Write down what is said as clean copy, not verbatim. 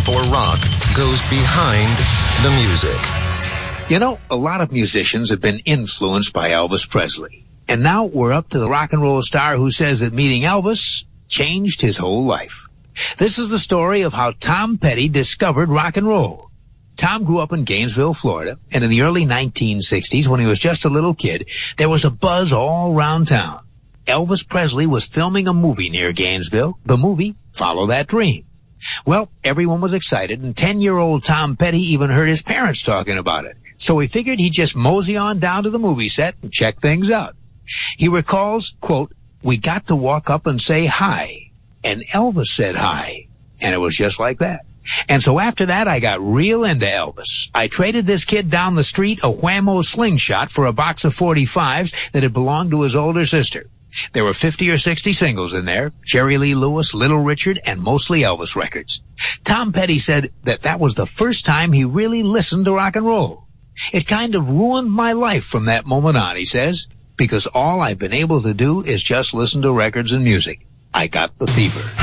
for rock goes behind the music. You know, a lot of musicians have been influenced by Elvis Presley. And now we're up to the rock and roll star who says that meeting Elvis changed his whole life. This is the story of how Tom Petty discovered rock and roll. Tom grew up in Gainesville, Florida, and in the early 1960s, when he was just a little kid, there was a buzz all around town. Elvis Presley was filming a movie near Gainesville, the movie Follow That Dream. Well, everyone was excited, and 10-year-old Tom Petty even heard his parents talking about it. So he figured he'd just mosey on down to the movie set and check things out. He recalls, quote, "We got to walk up and say hi, and Elvis said hi." And it was just like that. And so after that, I got real into Elvis. I traded this kid down the street a Whammo slingshot for a box of 45s that had belonged to his older sister. There were 50 or 60 singles in there, Jerry Lee Lewis, Little Richard, and mostly Elvis records. Tom Petty said that was the first time he really listened to rock and roll. It kind of ruined my life from that moment on, he says, because all I've been able to do is just listen to records and music. I got the fever.